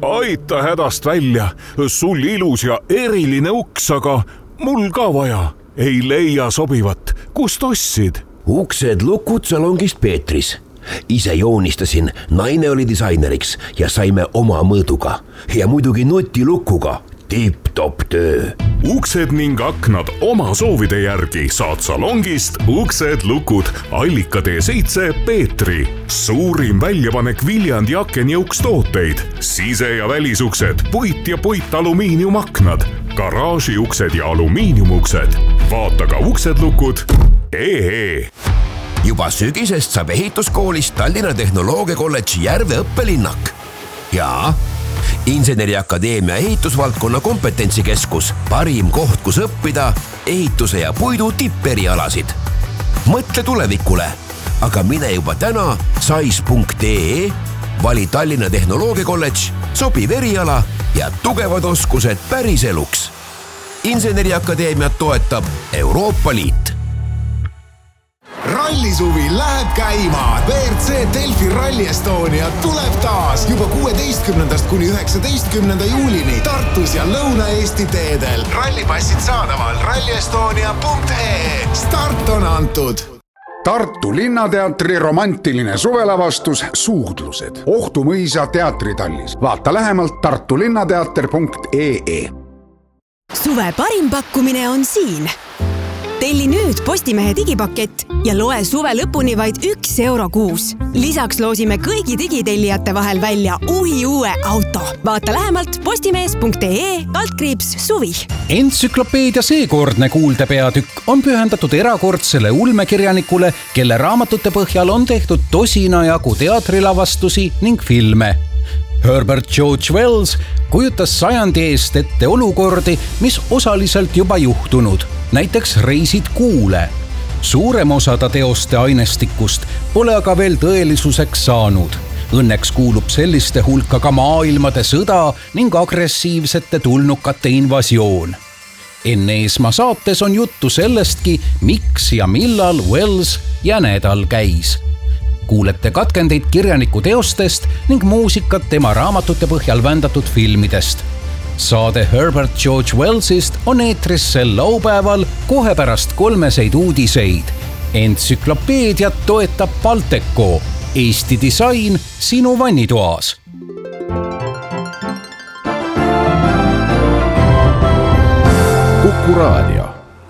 aita hädast välja, sul ilus ja eriline uks, aga mul ka vaja. Ei leia sobivat, kust ostsid? Uksed lukud salongist Peetris. Ise joonistasin, naine oli disaineriks ja saime oma mõõduga. Ja muidugi nutilukuga. Tipp-top töö. Uksed ning aknad oma soovide järgi saad salongist Uksed lukud Allikatee 7 Peetri. Suurim väljapanek Viljandi akenjõukstooteid. Sise- ja välisuksed, puit ja puitalumiiniumaknad, garaažiuksed ja alumiiniumuksed. Vaata ka uksedlukud.ee. Juba sügisest saab ehituskoolist Tallinna Tehnoloogiakolledži Järve õppelinnak. Ja Inseneriakadeemia ehitusvaldkonna kompetentsikeskus, parim koht, kus õppida ehituse ja puidu tipperialasid. Mõtle tulevikule, aga mine juba täna sais.ee, vali Tallinna Tehnoloogiakolledž, sobiv eriala ja tugevad oskused päriseluks. Inseneriakadeemiat toetab Euroopa Liit. Rallisuvi läheb käima. WRC Delfi Rally Estonia tuleb taas juba 16. kuni 19. juulini Tartus ja Lõuna-Eesti teedel. Rallipassid saadaval rallyestonia.ee. Start on antud. Tartu Linnateatri romantiline suvelavastus Suudlused. Ohtu mõisa teatritallis. Vaata lähemalt tartulinnateater.ee. Suve parim pakkumine on siin. Telli nüüd Postimehe digipakett ja loe suve lõpuni vaid €1 kuus. Lisaks loosime kõigi digitellijate vahel välja uue auto. Vaata lähemalt postimees.ee/suvi. Entsüklopeedia seekordne kuuldepeatükk on pühendatud erakordsele ulmekirjanikule, kelle raamatute põhjal on tehtud tosina jagu teatrilavastusi ning filme. Herbert George Wells kujutas sajandi eest ette olukordi, mis osaliselt juba juhtunud. Näiteks reisid kuule. Suurem osa ta teoste ainestikust pole aga veel tõelisuseks saanud. Õnneks kuulub selliste hulka ka maailmade sõda ning agressiivsete tulnukate invasioon. Enne Eesmaa saates on juttu sellestki, miks ja millal Wells jänedal käis. Kuulete katkendeid kirjaniku teostest ning muusikat tema raamatute põhjal vändatud filmidest. Saade Herbert George Wellsist on eetris sel laupäeval kohe pärast 3 uudiseid. Entsüklopeediat toetab Balteco. Eesti disain sinu vannitoas. Kuku Raadio.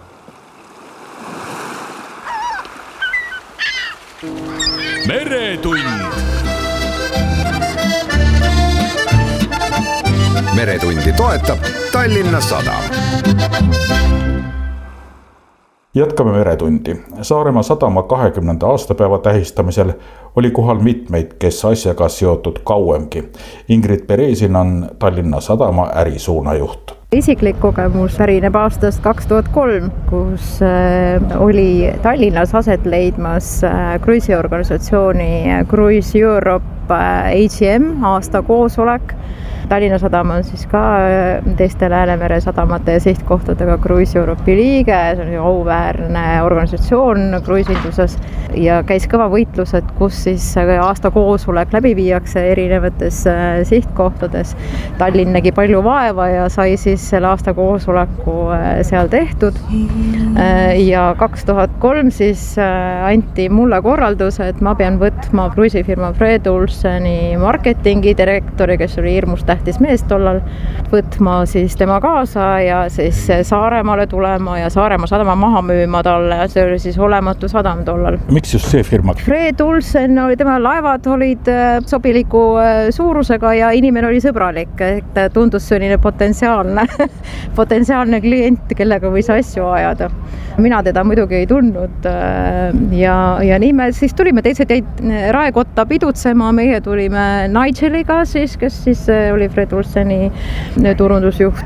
Meretund. Meretundi toetab Tallinna Sadam. Jätkame Meretundi. Saaremaa sadama 20. aastapäeva tähistamisel oli kohal mitmeid, kes asjaga seotud kauemgi. Ingrid Peresin on Tallinna Sadama ärisuunajuht. Isiklik kogemus pärineb aastast 2003, kus oli Tallinnas aset leidmas kruiisiorganisatsiooni Cruise Europe AGM aasta koosolek. Tallinna Sadam on siis ka teiste Läänemere sadamate ja sihtkohtadega Cruise Europe'i liige, see on ju auväärne organisatsioon kruiisinduses ja käis kõva võitlus, et kus siis aasta koosolek läbi viiakse erinevates sihtkohtades. Tallinn nägi palju vaeva ja sai siis selle aasta koosoleku seal tehtud ja 2003 siis anti mulle korraldus, et ma pean võtma kruiisifirma Fred Olseni marketingi direktori, kes oli hirmus tähtis mees tollal, võtma siis tema kaasa ja siis Saaremaale tulema ja Saaremaa sadama maha müüma talle. See oli siis olematu sadam tollal. Miks just see firma? Fred Olsen oli, tema laevad olid sobiliku suurusega ja inimene oli sõbralik, et tundus selline potentsiaalne klient, kellega võis asju ajada. Mina teda muidugi ei tundnud ja nii me siis tulime teised Raekotta pidutsema, meie tulime Nigeliga siis, kes siis oli Fred Olseni turundusjuht